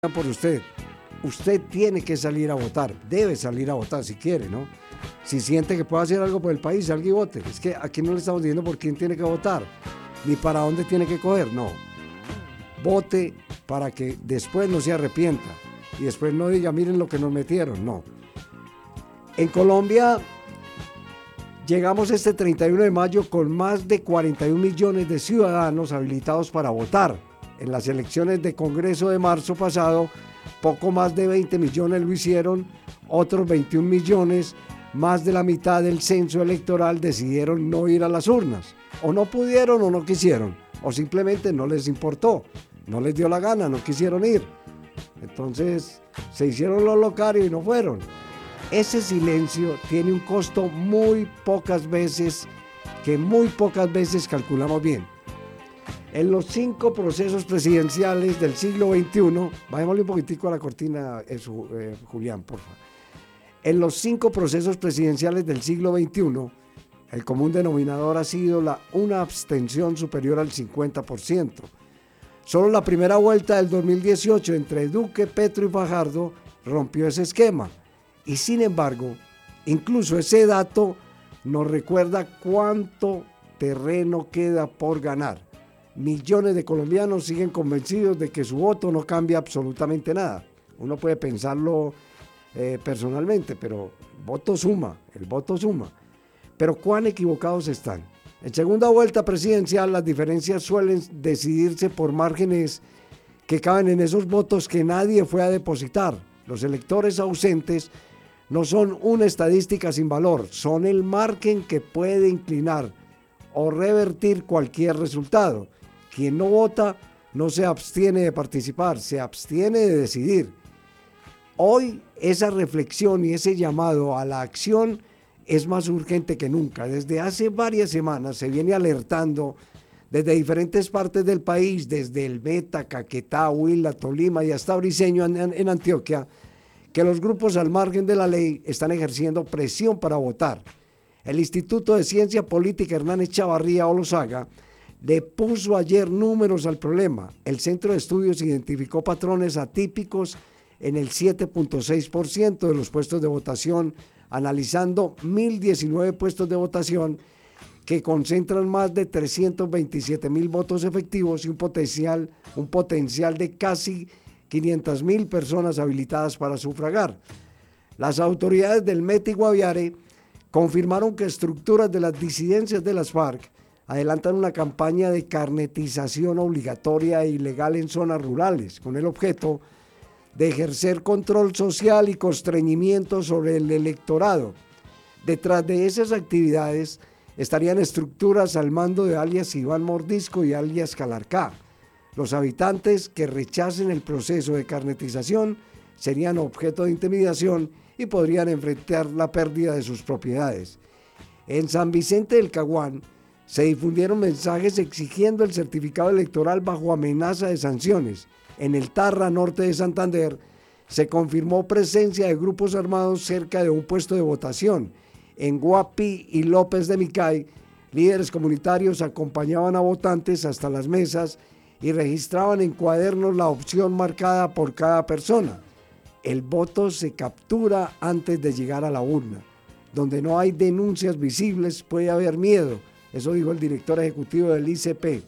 por usted. Usted tiene que salir a votar, debe salir a votar si quiere, ¿no? Si siente que puede hacer algo por el país, salga y vote. Es que aquí no le estamos diciendo por quién tiene que votar, ni para dónde tiene que coger, no. Vote para que después no se arrepienta y después no diga, miren lo que nos metieron, no. En Colombia llegamos este 31 de mayo con más de 41 millones de ciudadanos habilitados para votar. En las elecciones de Congreso de marzo pasado, poco más de 20 millones lo hicieron, otros 21 millones, más de la mitad del censo electoral decidieron no ir a las urnas. O no pudieron o no quisieron, o simplemente no les importó, no les dio la gana, no quisieron ir. Entonces se hicieron los locarios y no fueron. Ese silencio tiene un costo muy pocas veces calculamos bien. En los 5 procesos presidenciales del siglo XXI, bajémosle un poquitico a la cortina, Julián, por favor. En los 5 procesos presidenciales del siglo XXI, el común denominador ha sido una abstención superior al 50%. Solo la primera vuelta del 2018 entre Duque, Petro y Fajardo rompió ese esquema. Y sin embargo, incluso ese dato nos recuerda cuánto terreno queda por ganar. Millones de colombianos siguen convencidos de que su voto no cambia absolutamente nada. Uno puede pensarlo personalmente, pero el voto suma. Pero ¿cuán equivocados están? En segunda vuelta presidencial, las diferencias suelen decidirse por márgenes que caben en esos votos que nadie fue a depositar. Los electores ausentes no son una estadística sin valor, son el margen que puede inclinar o revertir cualquier resultado. Quien no vota no se abstiene de participar, se abstiene de decidir. Hoy esa reflexión y ese llamado a la acción es más urgente que nunca. Desde hace varias semanas se viene alertando desde diferentes partes del país, desde el Meta, Caquetá, Huila, Tolima y hasta Briceño en Antioquia, que los grupos al margen de la ley están ejerciendo presión para votar. El Instituto de Ciencia Política Hernán Echavarría Olosaga le puso ayer números al problema. El Centro de Estudios identificó patrones atípicos en el 7.6% de los puestos de votación, analizando 1.019 puestos de votación que concentran más de 327.000 votos efectivos y un potencial de casi 500.000 personas habilitadas para sufragar. Las autoridades del Meta y Guaviare confirmaron que estructuras de las disidencias de las FARC adelantan una campaña de carnetización obligatoria e ilegal en zonas rurales, con el objeto de ejercer control social y constreñimiento sobre el electorado. Detrás de esas actividades estarían estructuras al mando de alias Iván Mordisco y alias Calarcá. Los habitantes que rechacen el proceso de carnetización serían objeto de intimidación y podrían enfrentar la pérdida de sus propiedades. En San Vicente del Caguán se difundieron mensajes exigiendo el certificado electoral bajo amenaza de sanciones. En el Tarra, norte de Santander, se confirmó presencia de grupos armados cerca de un puesto de votación. En Guapi y López de Micay, líderes comunitarios acompañaban a votantes hasta las mesas y registraban en cuadernos la opción marcada por cada persona. El voto se captura antes de llegar a la urna. Donde no hay denuncias visibles puede haber miedo. Eso dijo el director ejecutivo del ICP.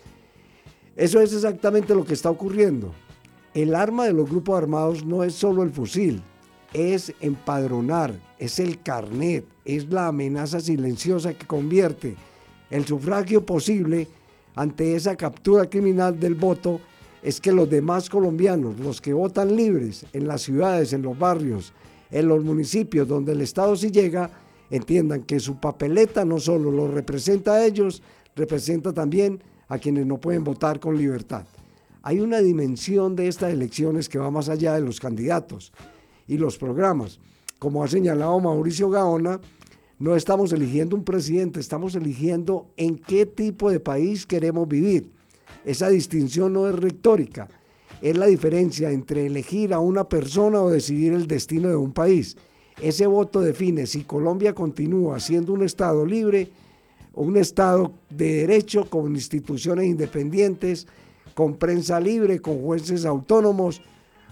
Eso es exactamente lo que está ocurriendo. El arma de los grupos armados no es solo el fusil, es empadronar, es el carnet, es la amenaza silenciosa que convierte el sufragio posible ante esa captura criminal del voto. Es que los demás colombianos, los que votan libres en las ciudades, en los barrios, en los municipios donde el Estado sí llega, entiendan que su papeleta no solo los representa a ellos, representa también a quienes no pueden votar con libertad. Hay una dimensión de estas elecciones que va más allá de los candidatos y los programas. Como ha señalado Mauricio Gaona, no estamos eligiendo un presidente, estamos eligiendo en qué tipo de país queremos vivir. Esa distinción no es retórica, es la diferencia entre elegir a una persona o decidir el destino de un país. Ese voto define si Colombia continúa siendo un Estado libre, un Estado de derecho con instituciones independientes, con prensa libre, con jueces autónomos,